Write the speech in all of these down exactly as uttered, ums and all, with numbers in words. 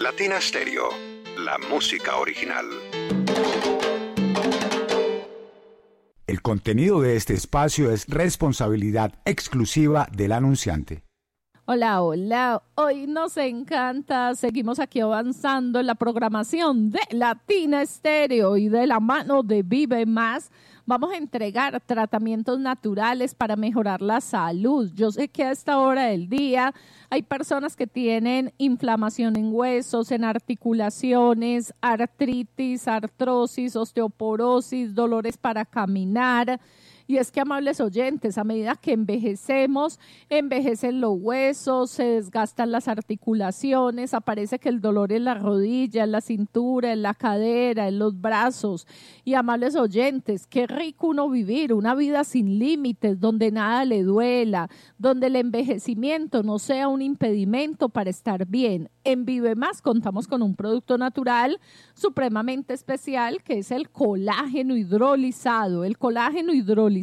Latina Stereo, la música original. El contenido de este espacio es responsabilidad exclusiva del anunciante. Hola, hola, hoy nos encanta, seguimos aquí avanzando en la programación de Latina Stereo y de la mano de Vive Más. Vamos a entregar tratamientos naturales para mejorar la salud. Yo sé que a esta hora del día hay personas que tienen inflamación en huesos, en articulaciones, artritis, artrosis, osteoporosis, dolores para caminar. Y es que, amables oyentes, a medida que envejecemos, envejecen los huesos, se desgastan las articulaciones, aparece que el dolor en la rodilla, en la cintura, en la cadera, en los brazos. Y, amables oyentes, qué rico uno vivir una vida sin límites, donde nada le duela, donde el envejecimiento no sea un impedimento para estar bien. En Vive Más contamos con un producto natural supremamente especial que es el colágeno hidrolizado. El colágeno hidrolizado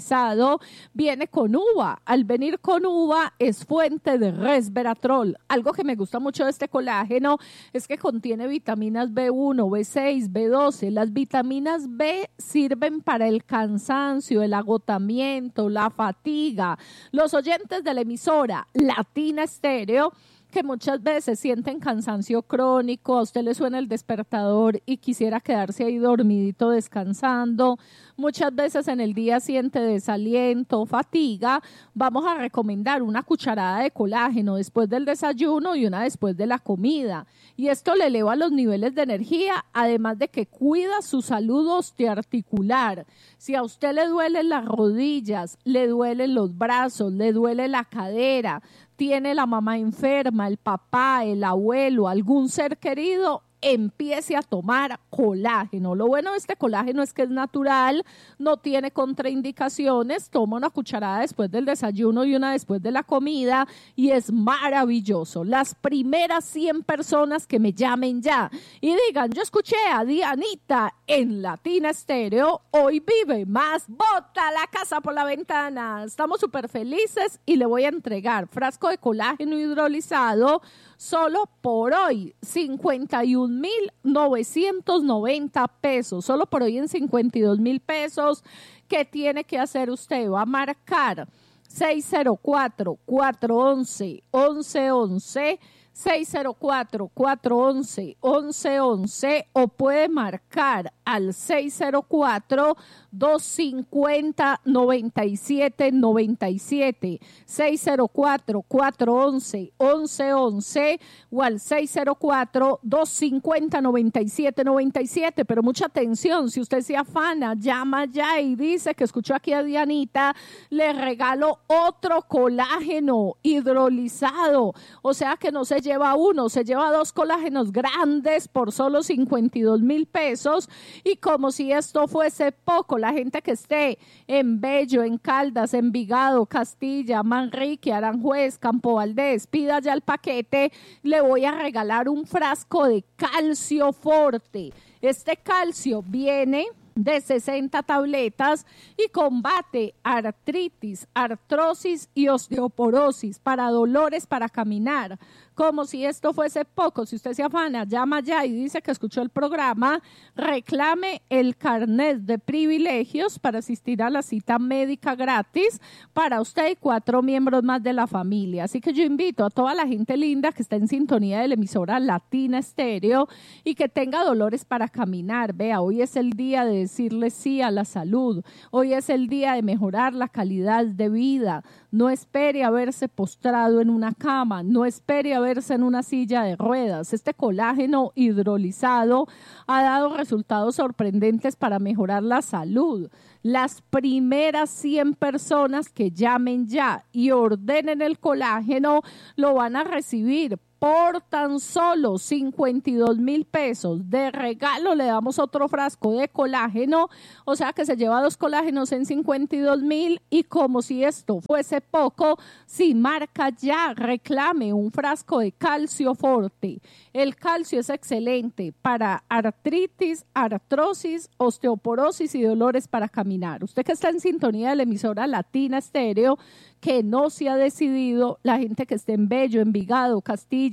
viene con uva. Al venir con uva es fuente de resveratrol. Algo que me gusta mucho de este colágeno es que contiene vitaminas B uno, B seis, B doce. Las vitaminas B sirven para el cansancio, el agotamiento, la fatiga. Los oyentes de la emisora Latina Stereo que muchas veces sienten cansancio crónico, a usted le suena el despertador y quisiera quedarse ahí dormidito descansando, muchas veces en el día siente desaliento, fatiga, vamos a recomendar una cucharada de colágeno después del desayuno y una después de la comida. Y esto le eleva los niveles de energía, además de que cuida su salud osteoarticular. Si a usted le duelen las rodillas, le duelen los brazos, le duele la cadera, tiene la mamá enferma, el papá, el abuelo, algún ser querido, empiece a tomar colágeno. Lo bueno de este colágeno es que es natural, no tiene contraindicaciones, toma una cucharada después del desayuno y una después de la comida y es maravilloso. Las primeras cien personas que me llamen ya y digan, yo escuché a Dianita en Latina Stereo, hoy Vive Más, bota la casa por la ventana. Estamos súper felices y le voy a entregar frasco de colágeno hidrolizado solo por hoy, cincuenta y un mil novecientos noventa pesos, solo por hoy en cincuenta y dos mil pesos. ¿Qué tiene que hacer usted? Va a marcar seis cero cuatro, cuatro uno uno, once once, seis cero cuatro, cuatro uno uno, once once o puede marcar al seis cero cuatro, dos cinco cero, nueve siete nueve siete, seis cero cuatro, cuatro uno uno, once once o al seis cero cuatro, dos cinco cero, nueve siete nueve siete. Pero mucha atención, si usted se afana, llama ya y dice que escuchó aquí a Dianita, le regalo otro colágeno hidrolizado, o sea que no se lleva uno, se lleva dos colágenos grandes por solo cincuenta y dos mil pesos. Y como si esto fuese poco, la gente que esté en Bello, en Caldas, Envigado, Castilla, Manrique, Aranjuez, Campo Valdés, pida ya el paquete, le voy a regalar un frasco de calcio forte. Este calcio viene de sesenta tabletas y combate artritis, artrosis y osteoporosis, para dolores para caminar. Como si esto fuese poco, si usted se afana, llama ya y dice que escuchó el programa, reclame el carnet de privilegios para asistir a la cita médica gratis para usted y cuatro miembros más de la familia. Así que yo invito a toda la gente linda que está en sintonía de la emisora Latina Stereo y que tenga dolores para caminar. Vea, hoy es el día de decirle sí a la salud, hoy es el día de mejorar la calidad de vida. No espere a verse postrado en una cama, no espere a verse en una silla de ruedas. Este colágeno hidrolizado ha dado resultados sorprendentes para mejorar la salud. Las primeras cien personas que llamen ya y ordenen el colágeno lo van a recibir por tan solo cincuenta y dos mil pesos. De regalo le damos otro frasco de colágeno, o sea que se lleva dos colágenos en cincuenta y dos mil. Y como si esto fuese poco, si marca ya, reclame un frasco de calcio forte. El calcio es excelente para artritis, artrosis, osteoporosis y dolores para caminar. Usted que está en sintonía de la emisora Latina Stereo, que no se ha decidido, la gente que esté en Bello, Envigado, Castilla,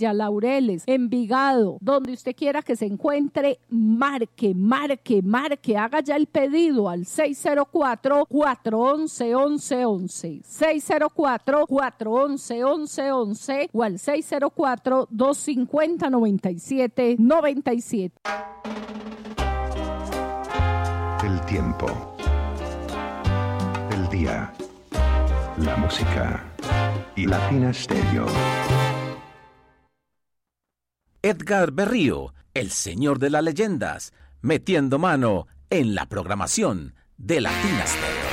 Villa Laureles, Envigado, donde usted quiera que se encuentre, marque, marque, marque, haga ya el pedido al seis cero cuatro, cuatro once, once once, seis cero cuatro, cuatro once, once once o al seis cero cuatro, dos cinco cero, nueve siete nueve siete. El tiempo, el día, la música y Latina Stereo. Edgar Berrío, el señor de las leyendas, metiendo mano en la programación de Latina Stereo.